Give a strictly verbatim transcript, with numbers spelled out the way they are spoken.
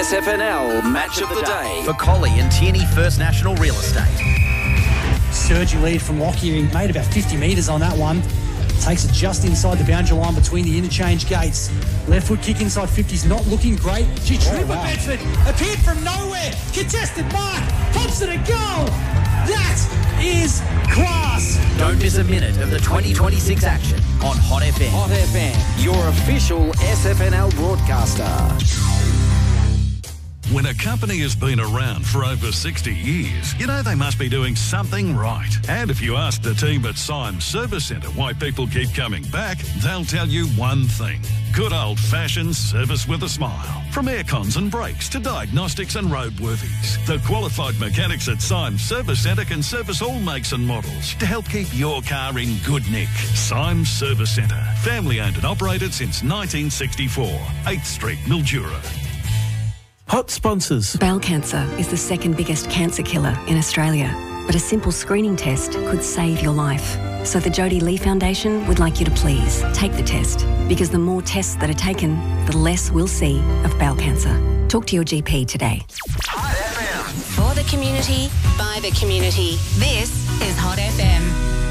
S F N L Match of the Day. For Collie and Tierney First National Real Estate. Surging lead from Lockyer. He made about fifty metres on that one. Takes it just inside the boundary line between the interchange gates. Left foot kick inside fifty's not looking great. She tripped oh, wow. Bedford. Appeared from nowhere. Contested mark. Pops it a goal. That is class. Don't miss a minute of the twenty twenty-six action on Hot F M. Hot F M, your official S F N L broadcaster. When a company has been around for over sixty years, you know they must be doing something right. And if you ask the team at Symes Service Centre why people keep coming back, they'll tell you one thing. Good old-fashioned service with a smile. From aircons and brakes to diagnostics and roadworthies. The qualified mechanics at Symes Service Centre can service all makes and models to help keep your car in good nick. Symes Service Centre. Family owned and operated since nineteen sixty-four. eighth Street, Mildura. Hot sponsors. Bowel cancer is the second biggest cancer killer in Australia, but a simple screening test could save your life. So the Jodie Lee Foundation would like you to please take the test, because the more tests that are taken, the less we'll see of bowel cancer. Talk to your G P today. For the community, by the community. This is Hot F M.